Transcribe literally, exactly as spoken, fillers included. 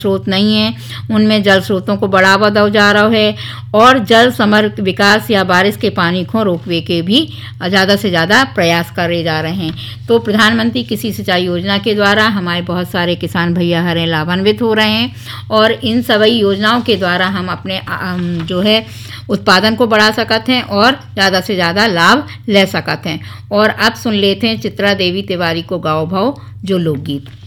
स्रोत नहीं है, उनमें जल स्रोतों को बढ़ावा दो जा रहा है और जल समग्र विकास या बारिश के पानी को रोकवे के भी ज़्यादा से ज़्यादा प्रयास करे जा रहे हैं। तो प्रधानमंत्री कृषि सिंचाई योजना के द्वारा हमारे बहुत सारे किसान भैया हरे लाभान्वित हो रहे हैं और इन सभी योजनाओं के द्वारा हम अपने जो है उत्पादन को बढ़ा सकते हैं और ज़्यादा से ज़्यादा लाभ ले सकते हैं। और अब सुन लेते हैं चित्रा देवी तिवारी को गाओ भाव जो लोकगीत।